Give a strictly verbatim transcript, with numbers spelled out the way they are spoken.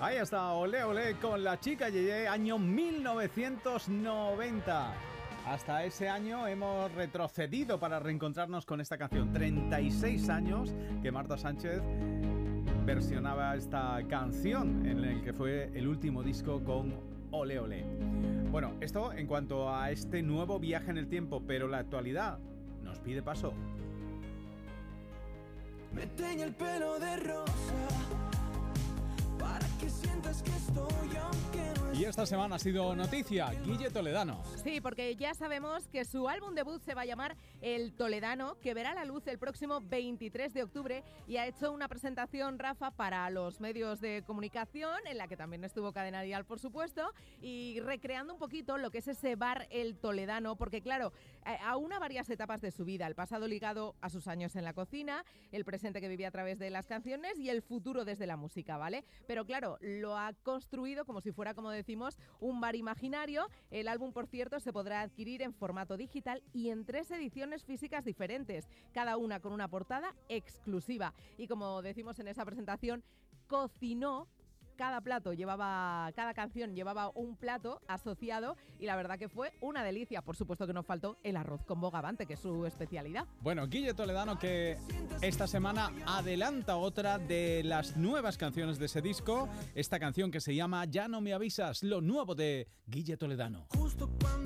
Ahí está, Olé Olé con La Chica Yeye, año mil novecientos noventa. Hasta ese año hemos retrocedido para reencontrarnos con esta canción. treinta y seis años que Marta Sánchez versionaba esta canción en el que fue el último disco con Olé Olé. Bueno, esto en cuanto a este nuevo viaje en el tiempo, pero la actualidad nos pide paso. Me teñe el pelo de rosa para que sientas que estoy aunque no. Y esta semana ha sido noticia, Guille Toledano. Sí, porque ya sabemos que su álbum debut se va a llamar El Toledano, que verá la luz el próximo veintitrés de octubre, y ha hecho una presentación, Rafa, para los medios de comunicación, en la que también estuvo Cadena Dial, por supuesto, y recreando un poquito lo que es ese bar El Toledano, porque claro, aúna varias etapas de su vida, el pasado ligado a sus años en la cocina, el presente que vivía a través de las canciones y el futuro desde la música, ¿vale? Pero claro, lo ha construido como si fuera, como decimos, un bar imaginario. El álbum, por cierto, se podrá adquirir en formato digital y en tres ediciones físicas diferentes, cada una con una portada exclusiva. Y como decimos en esa presentación, cocinó. Cada plato llevaba, cada canción llevaba un plato asociado y la verdad que fue una delicia. Por supuesto que nos faltó el arroz con bogavante, que es su especialidad. Bueno, Guille Toledano, que esta semana adelanta otra de las nuevas canciones de ese disco, esta canción que se llama Ya no me avisas, lo nuevo de Guille Toledano. Justo